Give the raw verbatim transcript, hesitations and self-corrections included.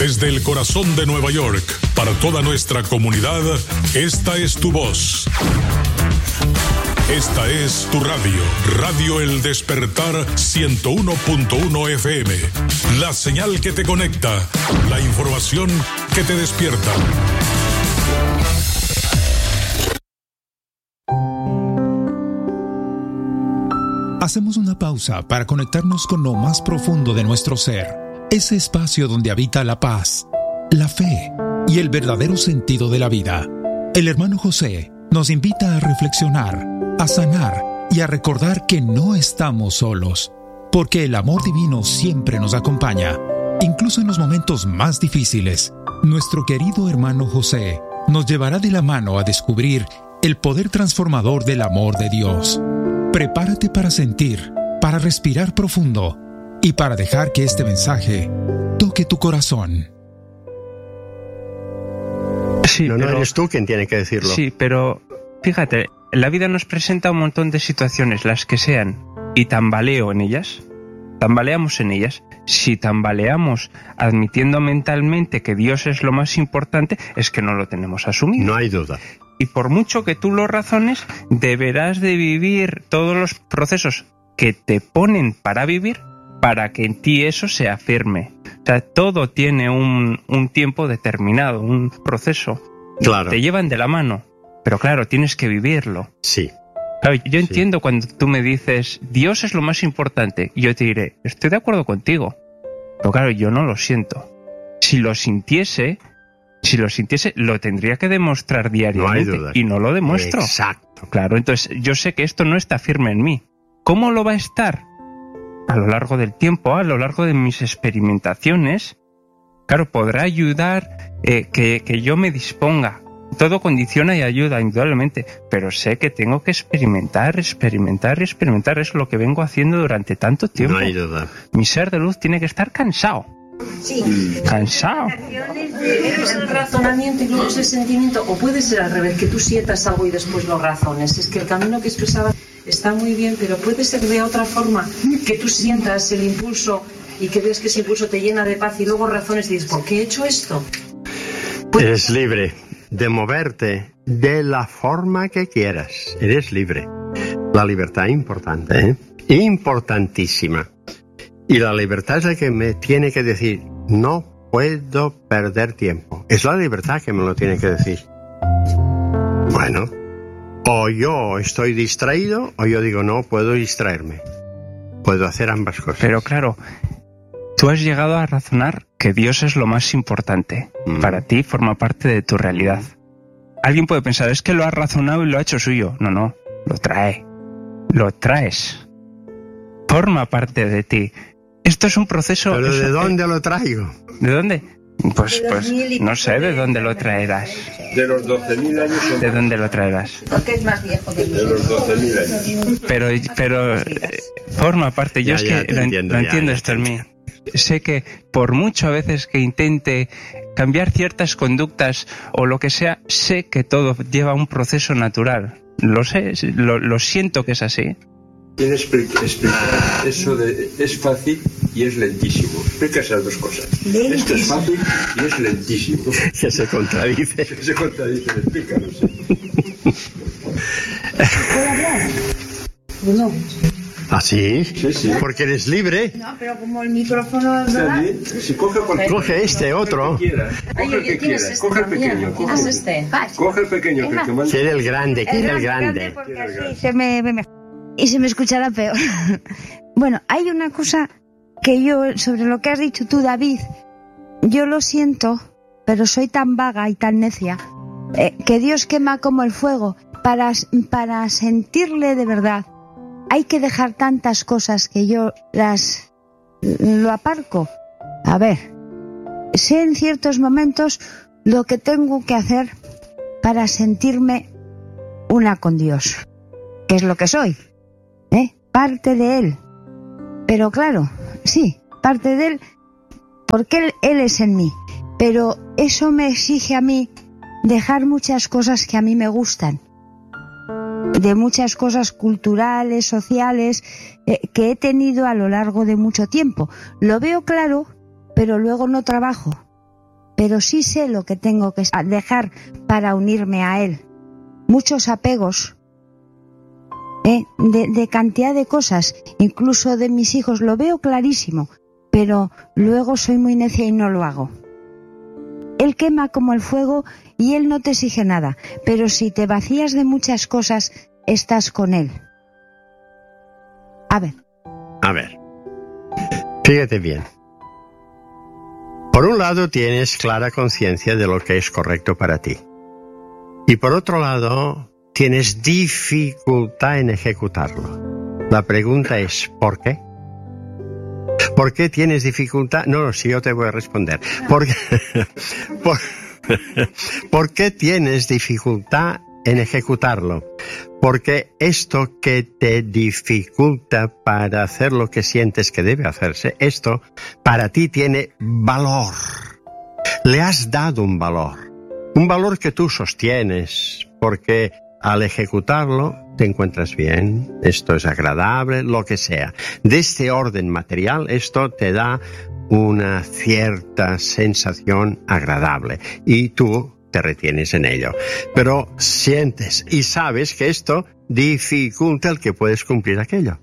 Desde el corazón de Nueva York, para toda nuestra comunidad, esta es tu voz. Esta es tu radio, Radio El Despertar ciento uno punto uno F M. La señal que te conecta, la información que te despierta. Hacemos una pausa para conectarnos con lo más profundo de nuestro ser. Ese espacio donde habita la paz, la fe y el verdadero sentido de la vida. El hermano José nos invita a reflexionar, a sanar y a recordar que no estamos solos, porque el amor divino siempre nos acompaña, incluso en los momentos más difíciles. Nuestro querido hermano José nos llevará de la mano a descubrir el poder transformador del amor de Dios. Prepárate para sentir, para respirar profundo y para dejar que este mensaje toque tu corazón. Sí, no, no pero, eres tú quien tiene que decirlo. Sí, pero fíjate, la vida nos presenta un montón de situaciones, las que sean, y tambaleo en ellas, tambaleamos en ellas. Si tambaleamos admitiendo mentalmente que Dios es lo más importante, es que no lo tenemos asumido. No hay duda. Y por mucho que tú lo razones, deberás de vivir todos los procesos que te ponen para vivir para que en ti eso se afirme. O sea, todo tiene un, un tiempo determinado, un proceso. Claro. Te llevan de la mano, pero claro, tienes que vivirlo. Sí. Claro, yo sí. entiendo cuando tú me dices, Dios es lo más importante, y yo te diré, estoy de acuerdo contigo, pero claro, yo no lo siento. Si lo sintiese, si lo sintiese, lo tendría que demostrar diariamente, no hay duda. Y no lo demuestro. Exacto. Claro, entonces yo sé que esto no está firme en mí. ¿Cómo lo va a estar? A lo largo del tiempo, a lo largo de mis experimentaciones, claro, podrá ayudar eh, que, que yo me disponga. Todo condiciona y ayuda, indudablemente, pero sé que tengo que experimentar, experimentar, experimentar. Es lo que vengo haciendo durante tanto tiempo. No hay duda. Mi ser de luz tiene que estar cansado. Sí. Cansado. Es el razonamiento y luego es el sentimiento, o puede ser al revés, que tú sientas algo y después lo razones. Es que el camino que expresaba está muy bien, pero puede ser de otra forma, que tú sientas el impulso y que ves que ese impulso te llena de paz y luego razones y dices, ¿por qué he hecho esto? Pues... Eres libre de moverte de la forma que quieras. Eres libre. La libertad es importante, ¿eh? Importantísima. Y la libertad es la que me tiene que decir, no puedo perder tiempo. Es la libertad que me lo tiene que decir. Bueno, o yo estoy distraído, o yo digo, no puedo distraerme. Puedo hacer ambas cosas. Pero claro, tú has llegado a razonar que Dios es lo más importante. Mm. Para ti forma parte de tu realidad. Alguien puede pensar, es que lo has razonado y lo ha hecho suyo. No, no, lo trae. Lo traes. Forma parte de ti. Esto es un proceso... ¿Pero de eso, dónde lo traigo? ¿De dónde? Pues, pues no sé de dónde lo traerás. De los doce mil años. ¿De dónde lo traerás? Porque es más viejo que De los doce mil años. Pero, pero eh, forma parte. Yo ya, es ya, que lo entiendo, lo entiendo ya, esto en mí. Sé que por mucho a veces que intente cambiar ciertas conductas o lo que sea, sé que todo lleva un proceso natural. Lo sé, lo, lo siento que es así. Tienes que explicar eso de es fácil y es lentísimo. Explica esas dos cosas. Lentísimo. Esto es fácil y es lentísimo. Que se contradice. Que se contradice, explícalo. ¿Puedo hablar? No. ¿Ah, sí? Sí, sí. Porque eres libre. No, pero como el micrófono es verdad. Si coge cualquier... Coge este, otro. Coge el que quieras. Este Coge el pequeño. Coge el este. Coge el pequeño. Que el que manda... Quiere el grande, quiere el grande. Porque así se me ve mejor. Y se me escuchará peor. Bueno, hay una cosa que yo, sobre lo que has dicho tú, David, yo lo siento, pero soy tan vaga y tan necia, eh, que Dios quema como el fuego. Para, para sentirle de verdad, hay que dejar tantas cosas que yo las lo aparco. A ver, sé en ciertos momentos lo que tengo que hacer para sentirme una con Dios, que es lo que soy. ¿Eh? Parte de él. Pero claro, sí, parte de él, porque él, él es en mí. Pero eso me exige a mí dejar muchas cosas que a mí me gustan. De muchas cosas culturales, sociales, eh, que he tenido a lo largo de mucho tiempo. Lo veo claro, pero luego no trabajo. pero sí sé lo que tengo que dejar para unirme a Él. Muchos apegos, ¿eh? de, de cantidad de cosas, incluso de mis hijos, lo veo clarísimo, pero luego soy muy necia y no lo hago. Él quema como el fuego y Él no te exige nada, pero si te vacías de muchas cosas, estás con Él. A ver. A ver. Fíjate bien. Por un lado tienes clara conciencia de lo que es correcto para ti. Y por otro lado tienes dificultad en ejecutarlo. La pregunta es, ¿por qué? ¿Por qué tienes dificultad? No, no, sí, yo te voy a responder. ¿Por qué, por, ¿por qué tienes dificultad en ejecutarlo? Porque esto que te dificulta para hacer lo que sientes que debe hacerse, esto para ti tiene valor. Le has dado un valor. Un valor que tú sostienes, porque al ejecutarlo te encuentras bien, esto es agradable, lo que sea. De este orden material, esto te da una cierta sensación agradable y tú te retienes en ello. Pero sientes y sabes que esto dificulta el que puedes cumplir aquello.